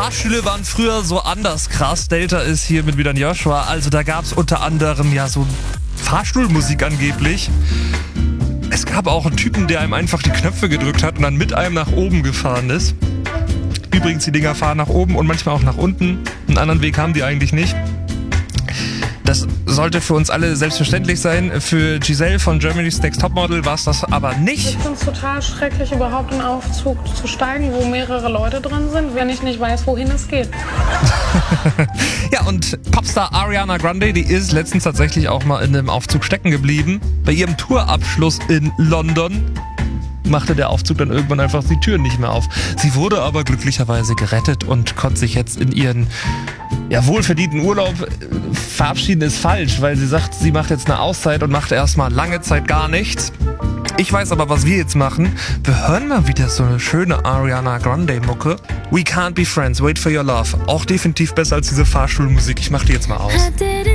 Fahrstühle waren früher so anders krass. Delta ist hier mit wieder Joshua. Also da gab es unter anderem ja so Fahrstuhlmusik angeblich. Es gab auch einen Typen, der einem einfach die Knöpfe gedrückt hat und dann mit einem nach oben gefahren ist. Übrigens, die Dinger fahren nach oben und manchmal auch nach unten. Einen anderen Weg haben die eigentlich nicht. Das sollte für uns alle selbstverständlich sein. Für Giselle von Germany's Next Topmodel war es das aber nicht. Ich finde es total schrecklich, überhaupt in einen Aufzug zu steigen, wo mehrere Leute drin sind, wenn ich nicht weiß, wohin es geht. Ja, und Popstar Ariana Grande, die ist letztens tatsächlich auch mal in einem Aufzug stecken geblieben. Bei ihrem Tourabschluss in London machte der Aufzug dann irgendwann einfach die Türen nicht mehr auf. Sie wurde aber glücklicherweise gerettet und konnte sich jetzt in ihren wohlverdienten Urlaub verabschieden, ist falsch, weil sie sagt, sie macht jetzt eine Auszeit und macht erstmal lange Zeit gar nichts. Ich weiß aber, was wir jetzt machen. Wir hören mal wieder so eine schöne Ariana Grande-Mucke. We Can't Be Friends, Wait for Your Love. Auch definitiv besser als diese Fahrstuhlmusik. Ich mach die jetzt mal aus.